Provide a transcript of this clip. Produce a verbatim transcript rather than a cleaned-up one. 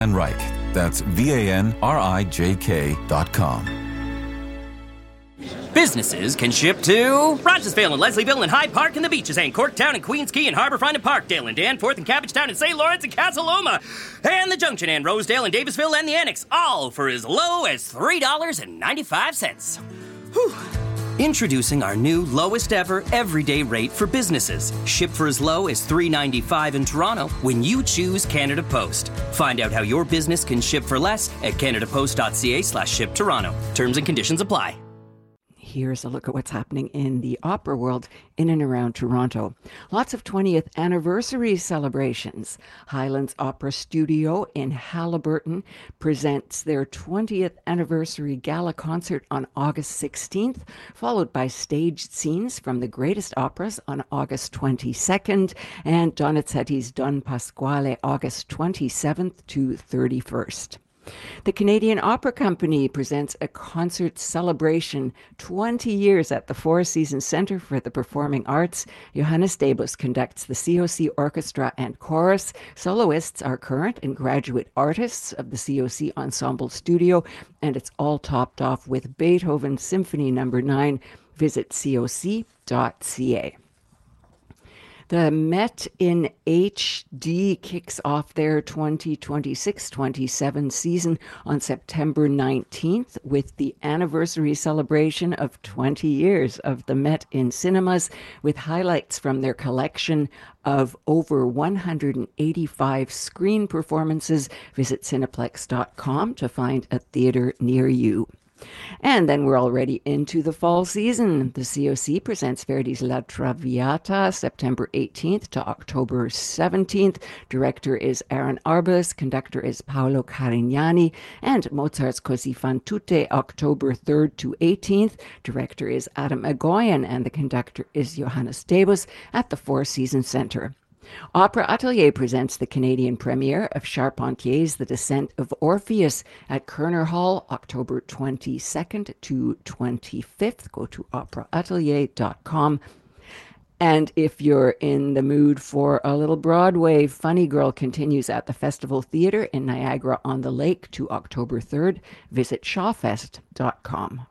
and Reich. That's V A N R I J K dot com. Businesses can ship to Rogersville and Leslieville and Hyde Park and the Beaches and Corktown and Queens Quay and Harbourfront and Parkdale and Danforth and Cabbagetown and Saint Lawrence and Casa Loma and the Junction and Rosedale and Davisville and the Annex, all for as low as three dollars and ninety-five cents. Whew. Introducing our new lowest ever everyday rate for businesses. Ship for as low as three dollars and ninety-five cents in Toronto when you choose Canada Post. Find out how your business can ship for less at canadapost.ca slash ship Toronto. Terms and conditions apply. Here's a look at what's happening in the opera world in and around Toronto. Lots of twentieth anniversary celebrations. Highlands Opera Studio in Haliburton presents their twentieth anniversary gala concert on August sixteenth, followed by staged scenes from the greatest operas on August twenty-second, and Donizetti's Don Pasquale August twenty-seventh to thirty-first. The Canadian Opera Company presents a concert celebration, twenty years at the Four Seasons Centre for the Performing Arts. Johannes Debus conducts the C O C Orchestra and Chorus. Soloists are current and graduate artists of the C O C Ensemble Studio, and it's all topped off with Beethoven Symphony Number nine. Visit C O C dot C A. The Met in H D kicks off their twenty twenty-six twenty-seven season on September nineteenth with the anniversary celebration of twenty years of the Met in cinemas, with highlights from their collection of over one hundred eighty-five screen performances. Visit cineplex dot com to find a theater near you. And then we're already into the fall season. The C O C presents Verdi's La Traviata September eighteenth to October seventeenth. Director is Aaron Arbus. Conductor is Paolo Carignani. And Mozart's Così fan tutte October third to eighteenth. Director is Adam Egoyan and the conductor is Johannes Debus at the Four Seasons Centre. Opera Atelier presents the Canadian premiere of Charpentier's The Descent of Orpheus at Kerner Hall, October twenty-second to twenty-fifth. Go to opera atelier dot com. And if you're in the mood for a little Broadway, Funny Girl continues at the Festival Theatre in Niagara on the Lake to October third. Visit shawfest dot com.